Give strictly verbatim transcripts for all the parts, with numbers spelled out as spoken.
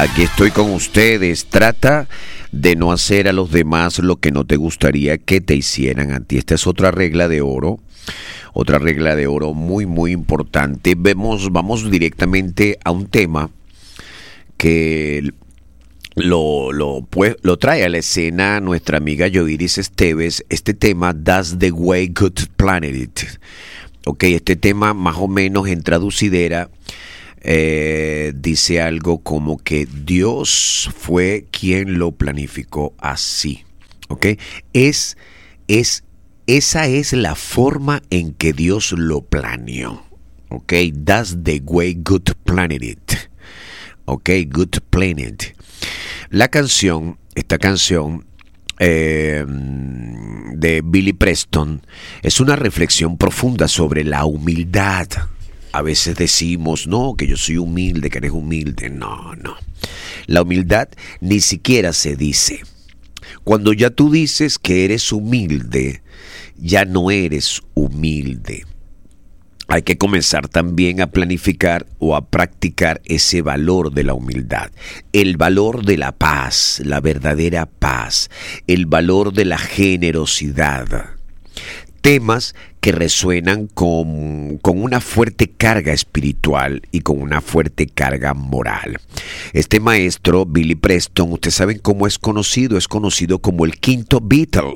Aquí estoy con ustedes. Trata de no hacer a los demás lo que no te gustaría que te hicieran a ti. Esta es otra regla de oro. Otra regla de oro muy, muy importante. Vemos, vamos directamente a un tema que lo, lo, pues, lo trae a la escena nuestra amiga Yoiris Esteves. Este tema, That's the way God planned it. Ok, este tema más o menos en traducidera eh, dice algo como que Dios fue quien lo planificó así. Ok, es, es, esa es la forma en que Dios lo planeó. Ok, that's the way God planned it. Ok, God planned it. La canción, esta canción eh, de Billy Preston es una reflexión profunda sobre la humildad. A veces decimos, no, que yo soy humilde, que eres humilde. No, no. La humildad ni siquiera se dice. Cuando ya tú dices que eres humilde, ya no eres humilde. Hay que comenzar también a planificar o a practicar ese valor de la humildad, el valor de la paz, la verdadera paz, el valor de la generosidad. Temas que resuenan con, con una fuerte carga espiritual y con una fuerte carga moral. Este maestro, Billy Preston, ustedes saben cómo es conocido, es conocido como el quinto Beatle.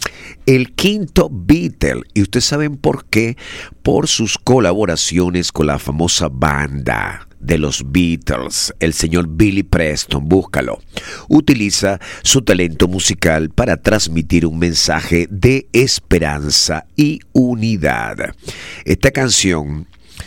El quinto Beatle. ¿Y ustedes saben por qué? Por sus colaboraciones con la famosa banda de los Beatles. El señor Billy Preston, búscalo. Utiliza su talento musical para transmitir un mensaje de esperanza y unidad. Esta canción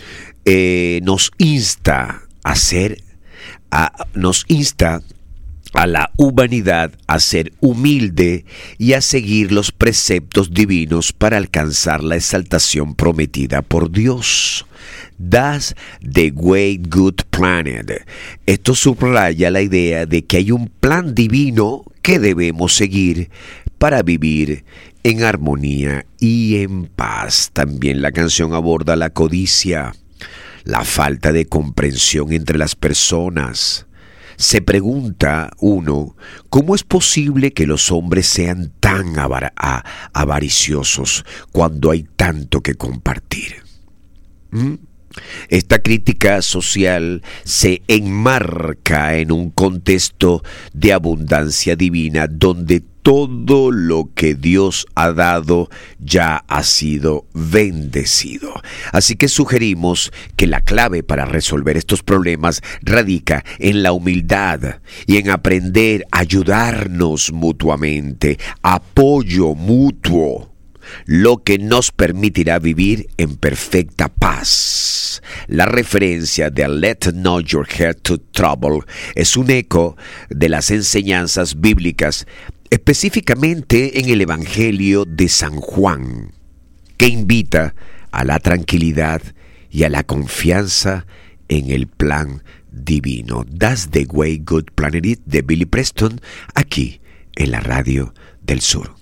eh, nos insta a ser, a, nos insta a la humanidad a ser humilde y a seguir los preceptos divinos para alcanzar la exaltación prometida por Dios. That's the way God planned. Esto subraya la idea de que hay un plan divino que debemos seguir para vivir en armonía y en paz. También la canción aborda la codicia, la falta de comprensión entre las personas. Se pregunta uno, ¿cómo es posible que los hombres sean tan avar- a- avariciosos cuando hay tanto que compartir? ¿Mm? Esta crítica social se enmarca en un contexto de abundancia divina donde todo lo que Dios ha dado ya ha sido bendecido. Así que sugerimos que la clave para resolver estos problemas radica en la humildad y en aprender a ayudarnos mutuamente, apoyo mutuo, lo que nos permitirá vivir en perfecta paz. La referencia de Let Not Your Heart to Trouble es un eco de las enseñanzas bíblicas, específicamente en el Evangelio de San Juan, que invita a la tranquilidad y a la confianza en el plan divino. That's the way God planned it, de Billy Preston, aquí en la Radio del Sur.